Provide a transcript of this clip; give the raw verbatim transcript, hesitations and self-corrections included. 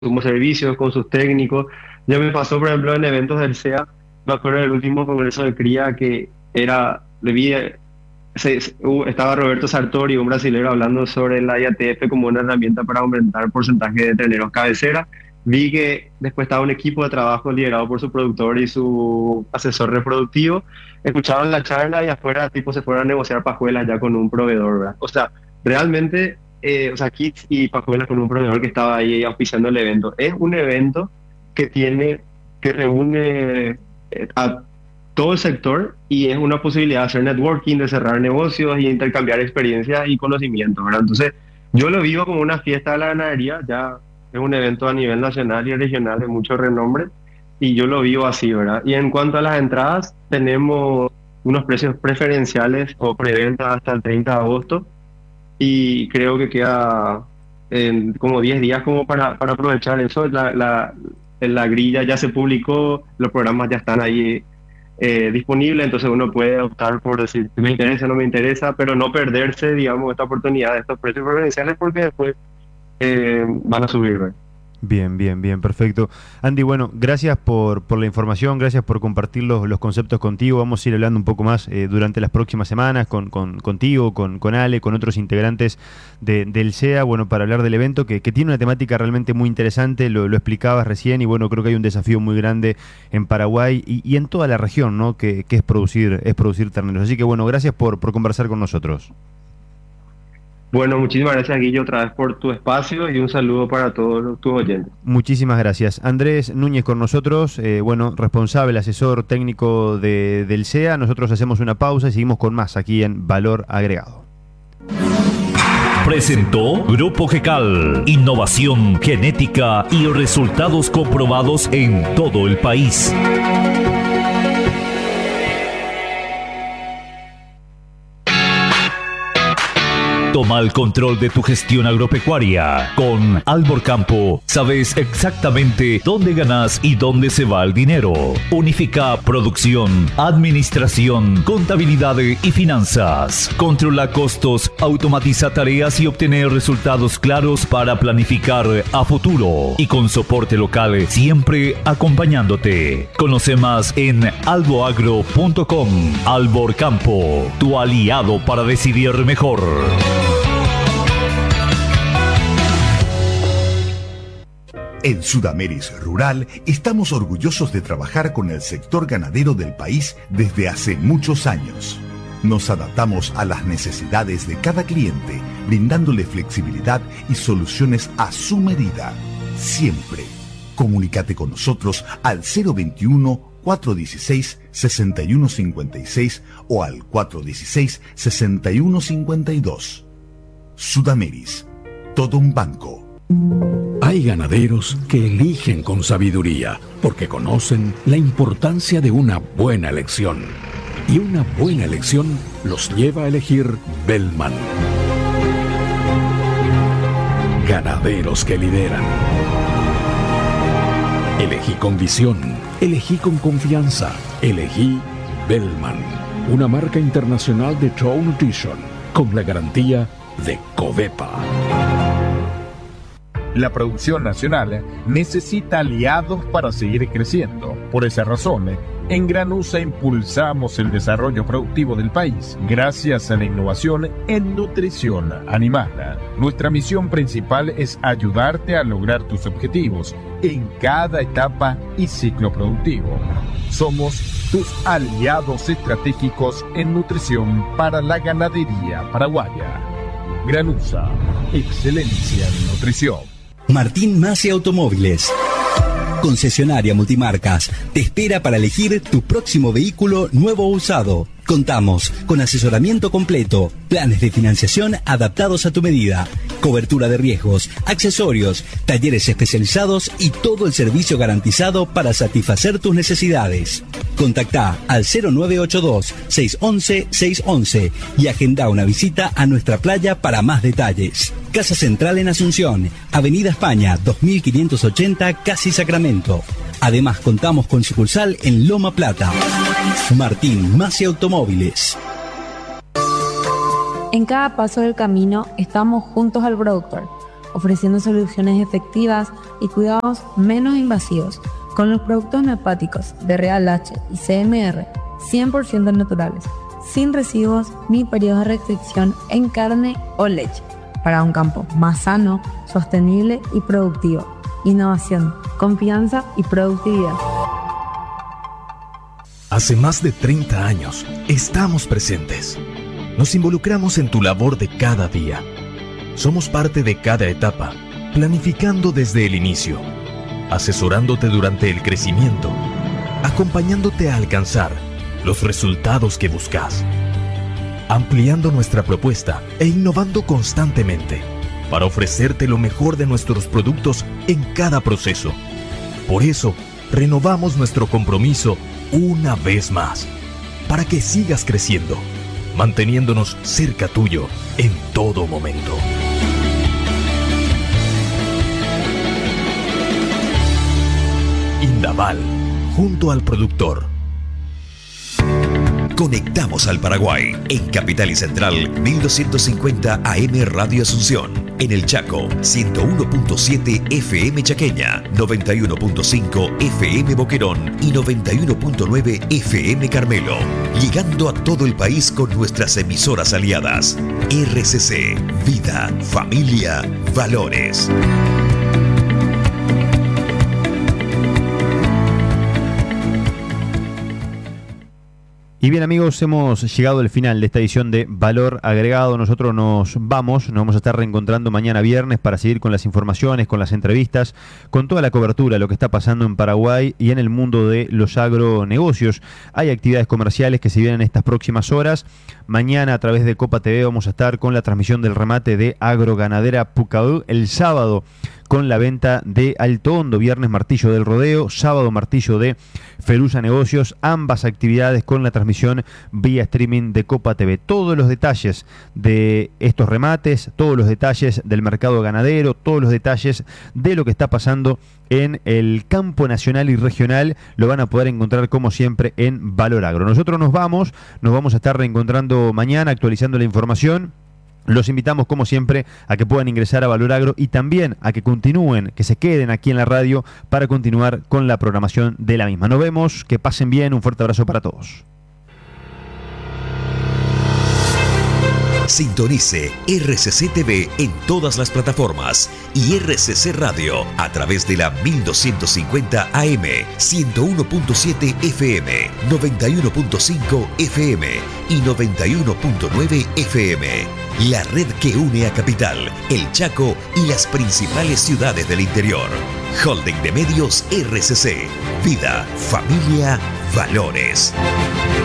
como servicios, con sus técnicos. Ya me pasó, por ejemplo, en eventos del C E A, me acuerdo del último congreso de cría que era, le vi, eh, se- se- hubo- estaba Roberto Sartori, un brasilero, hablando sobre la I A T F como una herramienta para aumentar el porcentaje de terneros cabecera. Vi que después estaba un equipo de trabajo liderado por su productor y su asesor reproductivo. Escucharon la charla y afuera, tipo, se fueron a negociar pajuelas ya con un proveedor, ¿verdad? O sea, realmente, eh, o sea, kits y pajuelas con un proveedor que estaba ahí auspiciando el evento. Es un evento que tiene, que reúne eh, a todo el sector y es una posibilidad de hacer networking, de cerrar negocios y intercambiar experiencias y conocimientos, ¿verdad? Entonces, yo lo vivo como una fiesta de la ganadería, ya es un evento a nivel nacional y regional de mucho renombre y yo lo vivo así, ¿verdad? Y en cuanto a las entradas, tenemos unos precios preferenciales o preventa hasta el treinta de agosto y creo que queda en como diez días como para, para aprovechar eso. La, la, la grilla ya se publicó, los programas ya están ahí eh, disponibles, entonces uno puede optar por decir, me interesa, no me interesa, pero no perderse, digamos, esta oportunidad de estos precios preferenciales porque después eh, van a subir, ¿verdad? Bien, bien, bien, perfecto. Andy, bueno, gracias por, por la información, gracias por compartir los, los conceptos contigo. Vamos a ir hablando un poco más eh, durante las próximas semanas con, con- contigo, con, con Ale, con otros integrantes de- del C E A, bueno, para hablar del evento que, que tiene una temática realmente muy interesante, lo, lo explicabas recién y bueno, creo que hay un desafío muy grande en Paraguay y, y en toda la región, ¿no? Que, que es producir, es producir terneros. Así que bueno, gracias por, por conversar con nosotros. Bueno, muchísimas gracias, Guillo, otra vez por tu espacio y un saludo para todos los- tus oyentes. Muchísimas gracias. Andrés Núñez con nosotros, eh, bueno, responsable, asesor técnico de- del C E A. Nosotros hacemos una pausa y seguimos con más aquí en Valor Agregado. Presentó Grupo Gecal, innovación genética y resultados comprobados en todo el país. Toma el control de tu gestión agropecuaria. Con Albor Campo, sabes exactamente dónde ganas y dónde se va el dinero. Unifica producción, administración, contabilidad y finanzas. Controla costos, automatiza tareas y obtener resultados claros para planificar a futuro. Y con soporte local, siempre acompañándote. Conoce más en alboagro punto com. Albor Campo, tu aliado para decidir mejor. En Sudameris Rural estamos orgullosos de trabajar con el sector ganadero del país desde hace muchos años. Nos adaptamos a las necesidades de cada cliente, brindándole flexibilidad y soluciones a su medida. Siempre. Comunícate con nosotros al cero veintiuno, cuatrocientos dieciséis, sesenta y uno cincuenta y seis o al cuatrocientos dieciséis, sesenta y uno cincuenta y dos. Sudameris. Todo un banco. Hay ganaderos que eligen con sabiduría porque conocen la importancia de una buena elección. Y una buena elección los lleva a elegir Bellman. Ganaderos que lideran. Elegí con visión, elegí con confianza, elegí Bellman, una marca internacional de Trout Nutrition con la garantía de Covepa. La producción nacional necesita aliados para seguir creciendo. Por esa razón, en Granusa impulsamos el desarrollo productivo del país gracias a la innovación en nutrición animal. Nuestra misión principal es ayudarte a lograr tus objetivos en cada etapa y ciclo productivo. Somos tus aliados estratégicos en nutrición para la ganadería paraguaya. Granusa, excelencia en nutrición. Martín Masi Automóviles, concesionaria multimarcas, te espera para elegir tu próximo vehículo nuevo o usado. Contamos con asesoramiento completo, planes de financiación adaptados a tu medida, cobertura de riesgos, accesorios, talleres especializados y todo el servicio garantizado para satisfacer tus necesidades. Contactá al cero nueve ocho dos, seis uno uno, seis uno uno y agenda una visita a nuestra playa para más detalles. Casa Central en Asunción, Avenida España dos mil quinientos ochenta, Casi Sacramento. Además contamos con sucursal en Loma Plata. Martín Masi Automóviles. En cada paso del camino estamos juntos al productor, ofreciendo soluciones efectivas y cuidados menos invasivos con los productos neopáticos de Real H y C M R cien por ciento naturales, sin residuos ni periodos de restricción en carne o leche, para un campo más sano, sostenible y productivo. Innovación, confianza y productividad. Hace más de treinta años estamos presentes. Nos involucramos en tu labor de cada día. Somos parte de cada etapa, planificando desde el inicio, asesorándote durante el crecimiento, acompañándote a alcanzar los resultados que buscas, ampliando nuestra propuesta e innovando constantemente para ofrecerte lo mejor de nuestros productos en cada proceso. Por eso, renovamos nuestro compromiso una vez más, para que sigas creciendo, manteniéndonos cerca tuyo en todo momento. Indaval, junto al productor. Conectamos al Paraguay en Capital y Central mil doscientos cincuenta A M Radio Asunción, en el Chaco ciento uno punto siete F M Chaqueña, noventa y uno punto cinco F M Boquerón y noventa y uno punto nueve F M Carmelo, llegando a todo el país con nuestras emisoras aliadas. R C C, vida, familia, valores. Y bien amigos, hemos llegado al final de esta edición de Valor Agregado. Nosotros nos vamos, nos vamos a estar reencontrando mañana viernes para seguir con las informaciones, con las entrevistas, con toda la cobertura de lo que está pasando en Paraguay y en el mundo de los agronegocios. Hay actividades comerciales que se vienen en estas próximas horas. Mañana a través de Copa T V vamos a estar con la transmisión del remate de Agroganadera Pucaú. El sábado con la venta de Alto Hondo, viernes martillo del rodeo, sábado martillo de Felusa Negocios, ambas actividades con la transmisión vía streaming de Copa T V. Todos los detalles de estos remates, todos los detalles del mercado ganadero, todos los detalles de lo que está pasando en el campo nacional y regional, lo van a poder encontrar como siempre en Valor Agro. Nosotros nos vamos, nos vamos a estar reencontrando mañana actualizando la información. Los invitamos, como siempre, a que puedan ingresar a Valor Agro y también a que continúen, que se queden aquí en la radio para continuar con la programación de la misma. Nos vemos, que pasen bien, un fuerte abrazo para todos. Sintonice R C C T V en todas las plataformas y R C C Radio a través de la mil doscientos cincuenta A M, ciento uno punto siete F M, noventa y uno punto cinco F M y noventa y uno punto nueve F M. La red que une a Capital, el Chaco y las principales ciudades del interior. Holding de Medios R C C. Vida, familia, valores.